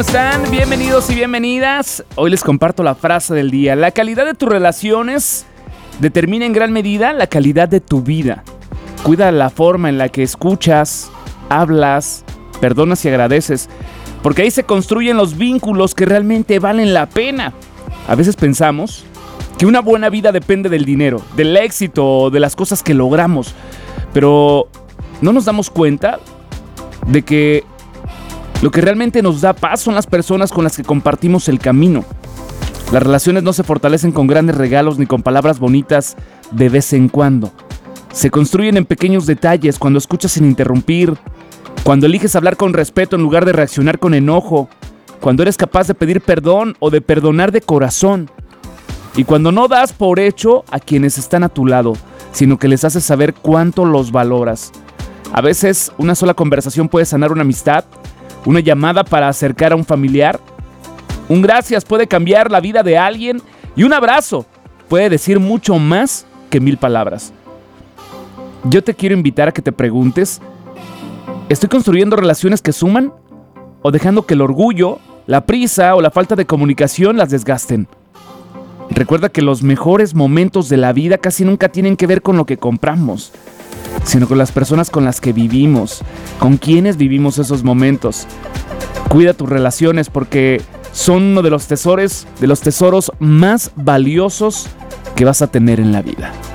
¿Están? Bienvenidos y bienvenidas. Hoy les comparto la frase del día. La calidad de tus relaciones determina en gran medida la calidad de tu vida. Cuida la forma en la que escuchas, hablas, perdonas y agradeces, porque ahí se construyen los vínculos que realmente valen la pena. A veces pensamos que una buena vida depende del dinero, del éxito, de las cosas que logramos, pero no nos damos cuenta de que lo que realmente nos da paz son las personas con las que compartimos el camino. Las relaciones no se fortalecen con grandes regalos ni con palabras bonitas de vez en cuando. Se construyen en pequeños detalles, cuando escuchas sin interrumpir, cuando eliges hablar con respeto en lugar de reaccionar con enojo, cuando eres capaz de pedir perdón o de perdonar de corazón, y cuando no das por hecho a quienes están a tu lado, sino que les haces saber cuánto los valoras. A veces una sola conversación puede sanar una amistad, una llamada para acercar a un familiar, un gracias puede cambiar la vida de alguien y un abrazo puede decir mucho más que 1000 palabras. Yo te quiero invitar a que te preguntes, ¿estoy construyendo relaciones que suman o dejando que el orgullo, la prisa o la falta de comunicación las desgasten? Recuerda que los mejores momentos de la vida casi nunca tienen que ver con lo que compramos, sino con las personas con las que vivimos, con quienes vivimos esos momentos. Cuida tus relaciones porque son uno de los tesoros más valiosos que vas a tener en la vida.